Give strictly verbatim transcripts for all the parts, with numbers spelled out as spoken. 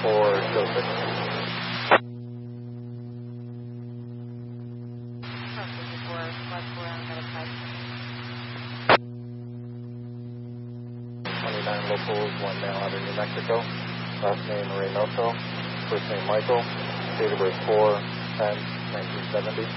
for Joseph. twenty-nine locals, one down out of New Mexico. Last name Reynoso, first name Michael, date of birth four ten nineteen seventy.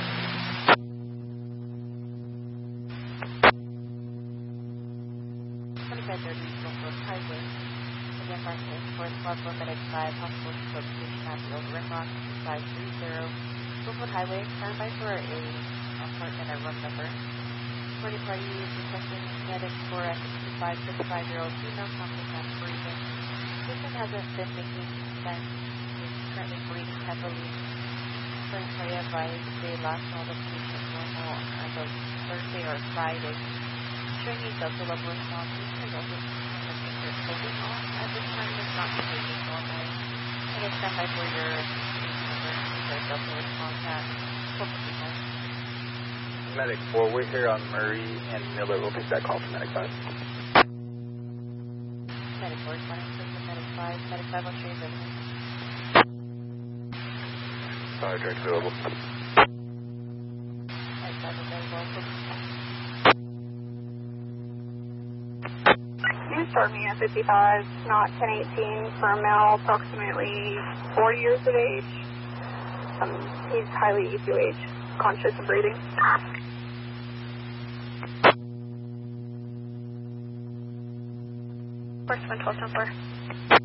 twenty-five thirty Longwood Highway. Again, last name for Squadron Medic five, Hospital Scope Station Matthew Ringrock five three zero. Longwood Highway, standby for a apartment at room number. Party party is requesting medic for a sixty-five, fifty-five-year-old female complex and breathing. Patient hasn't been making sense. Is currently breathing heavily. Current party advised they last saw the patient normal as of Thursday or Friday. Training Delta level response. Patient is also looking for clothing on. At this time, is not behaving normally. Again, standby for your case number. For Delta response at twelve fifty-five. Medic four, we're here on Murray and Miller. We'll take that call from Medic five. Medic four, responding to Medic five. Medic five, I'll show you everything. Sorry, direct available. Medic five, available. Use Armia fifty-five, not ten eighteen, for a male approximately forty years of age. Um, he's highly E Q H, conscious and breathing. First one, twelve ten four.